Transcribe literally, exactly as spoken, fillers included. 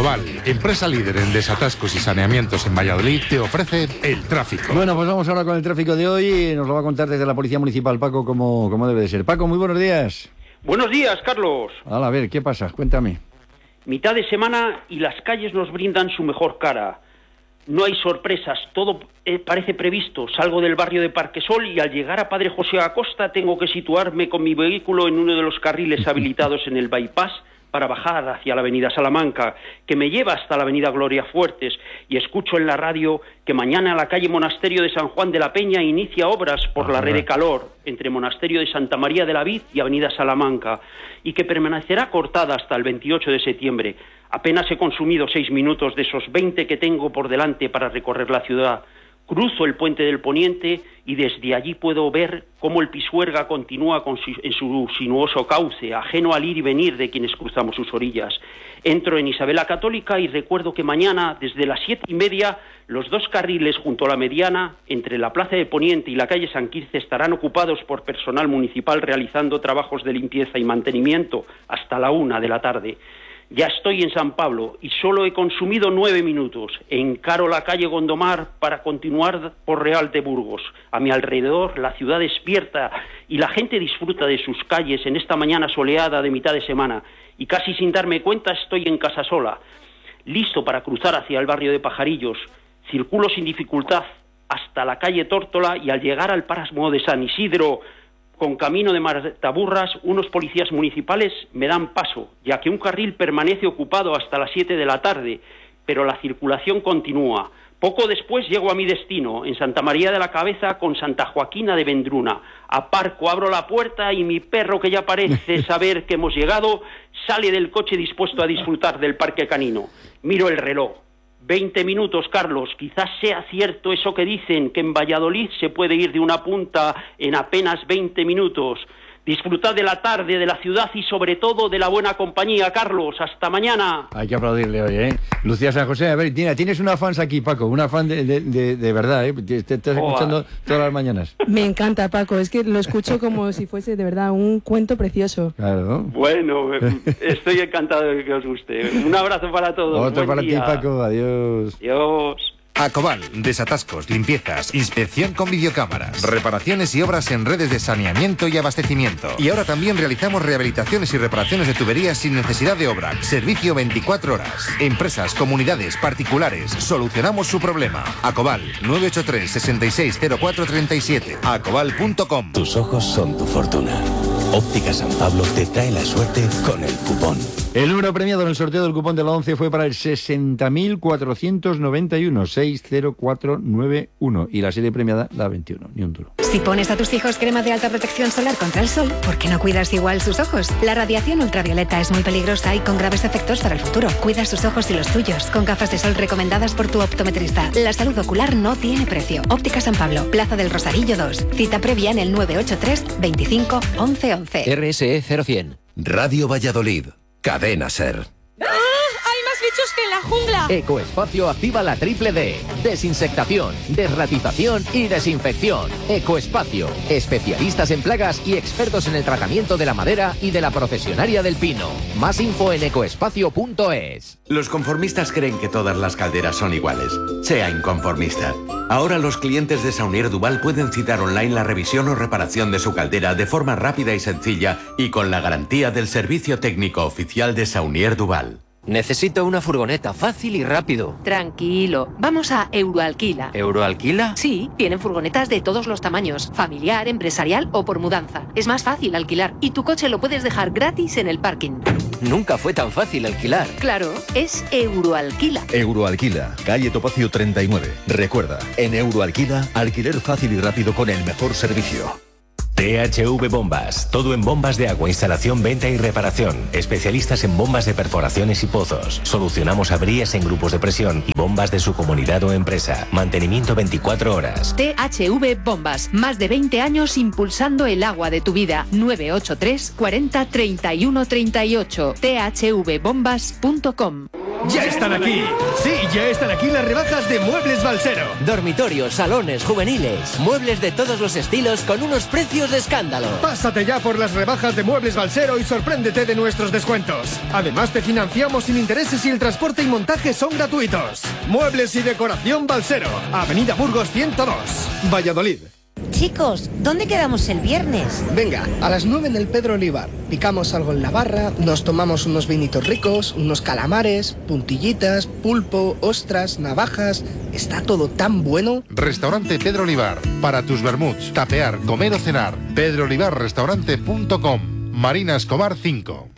Acobal, empresa líder en desatascos y saneamientos en Valladolid, te ofrece el tráfico. Bueno, pues vamos ahora con el tráfico de hoy. Nos lo va a contar desde la Policía Municipal Paco, como, como debe de ser. Paco, muy buenos días. Buenos días, Carlos. A ver, ¿qué pasa? Cuéntame. Mitad de semana y las calles nos brindan su mejor cara. No hay sorpresas, todo eh, parece previsto. Salgo del barrio de Parquesol y al llegar a Padre José Acosta tengo que situarme con mi vehículo en uno de los carriles habilitados en el bypass para bajar hacia la avenida Salamanca, que me lleva hasta la avenida Gloria Fuertes, y escucho en la radio que mañana la calle Monasterio de San Juan de la Peña inicia obras por la red de calor entre Monasterio de Santa María de la Vid y avenida Salamanca, y que permanecerá cortada hasta el veintiocho de septiembre. Apenas he consumido seis minutos de esos veinte que tengo por delante para recorrer la ciudad. Cruzo el puente del Poniente y desde allí puedo ver cómo el Pisuerga continúa con su, en su sinuoso cauce, ajeno al ir y venir de quienes cruzamos sus orillas. Entro en Isabel la Católica y recuerdo que mañana, desde las siete y media, los dos carriles junto a la mediana, entre la Plaza de Poniente y la calle San Quirce, estarán ocupados por personal municipal realizando trabajos de limpieza y mantenimiento hasta la una de la tarde. Ya estoy en San Pablo y solo he consumido nueve minutos. Encaro la calle Gondomar para continuar por Real de Burgos. A mi alrededor la ciudad despierta y la gente disfruta de sus calles en esta mañana soleada de mitad de semana. Y casi sin darme cuenta estoy en Casasola, listo para cruzar hacia el barrio de Pajarillos. Circulo sin dificultad hasta la calle Tórtola y al llegar al páramo de San Isidro, con camino de Martaburras, unos policías municipales me dan paso, ya que un carril permanece ocupado hasta las siete de la tarde, pero la circulación continúa. Poco después llego a mi destino, en Santa María de la Cabeza con Santa Joaquina de Vendruna. Aparco, abro la puerta y mi perro, que ya parece saber que hemos llegado, sale del coche dispuesto a disfrutar del parque canino. Miro el reloj. Veinte minutos, Carlos. Quizás sea cierto eso que dicen, que en Valladolid se puede ir de una punta en apenas veinte minutos. Disfrutad de la tarde, de la ciudad y sobre todo de la buena compañía, Carlos. Hasta mañana. Hay que aplaudirle hoy, ¿eh? Lucía San José, a ver, Tina, tienes una fans aquí, Paco, una fan de, de, de, de verdad, ¿eh? Te, te estás escuchando todas las mañanas. Me encanta, Paco, es que lo escucho como si fuese de verdad un cuento precioso. Claro. Bueno, estoy encantado de que os guste. Un abrazo para todos. Otro para día. ti, Paco, adiós. Adiós. Acobal, desatascos, limpiezas, inspección con videocámaras, reparaciones y obras en redes de saneamiento y abastecimiento. Y ahora también realizamos rehabilitaciones y reparaciones de tuberías sin necesidad de obra. Servicio veinticuatro horas. Empresas, comunidades, particulares, solucionamos su problema. Acobal, nueve ocho tres, seis seis cero cuatro tres siete. acobal punto com. Tus ojos son tu fortuna. Óptica San Pablo te trae la suerte con el cupón. El número premiado en el sorteo del cupón de la once fue para el sesenta mil cuatrocientos noventa y uno, seis cero cuatro nueve uno, y la serie premiada la veintiuno, ni un duro. Si pones a tus hijos crema de alta protección solar contra el sol, ¿por qué no cuidas igual sus ojos? La radiación ultravioleta es muy peligrosa y con graves efectos para el futuro. Cuida sus ojos y los tuyos con gafas de sol recomendadas por tu optometrista. La salud ocular no tiene precio. Óptica San Pablo, Plaza del Rosarillo dos. Cita previa en el nueve ocho tres, veinticinco, once once. R S E cero cien. Radio Valladolid. Cadena Ser. Bichos que en la jungla. Ecoespacio activa la triple D. Desinsectación, desratización y desinfección. Ecoespacio. Especialistas en plagas y expertos en el tratamiento de la madera y de la procesionaria del pino. Más info en ecoespacio punto es. Los conformistas creen que todas las calderas son iguales. Sea inconformista. Ahora los clientes de Saunier Duval pueden citar online la revisión o reparación de su caldera de forma rápida y sencilla y con la garantía del servicio técnico oficial de Saunier Duval. Necesito una furgoneta fácil y rápido. Tranquilo, vamos a Euroalquila. ¿Euroalquila? Sí, tienen furgonetas de todos los tamaños, familiar, empresarial o por mudanza. Es más fácil alquilar y tu coche lo puedes dejar gratis en el parking. Nunca fue tan fácil alquilar. Claro, es Euroalquila. Euroalquila, calle Topacio treinta y nueve. Recuerda, en Euroalquila, alquiler fácil y rápido con el mejor servicio. T H V Bombas, todo en bombas de agua, instalación, venta y reparación. Especialistas en bombas de perforaciones y pozos. Solucionamos averías en grupos de presión y bombas de su comunidad o empresa. Mantenimiento veinticuatro horas. T H V Bombas, más de veinte años impulsando el agua de tu vida. nueve ocho tres, cuarenta, treinta y uno, treinta y ocho. T H V bombas punto com. Ya están aquí. Sí, ya están aquí las rebajas de Muebles Balsero. Dormitorios, salones, juveniles, muebles de todos los estilos con unos precios de escándalo. Pásate ya por las rebajas de Muebles Balsero y sorpréndete de nuestros descuentos. Además te financiamos sin intereses y el transporte y montaje son gratuitos. Muebles y decoración Balsero, Avenida Burgos ciento dos, Valladolid. Chicos, ¿dónde quedamos el viernes? Venga, a las nueve en el Pedro Olivar. Picamos algo en la barra, nos tomamos unos vinitos ricos, unos calamares, puntillitas, pulpo, ostras, navajas... Está todo tan bueno. Restaurante Pedro Olivar. Para tus vermuts, tapear, comer o cenar. pedro olivar restaurante punto com. Marina Escobar cinco.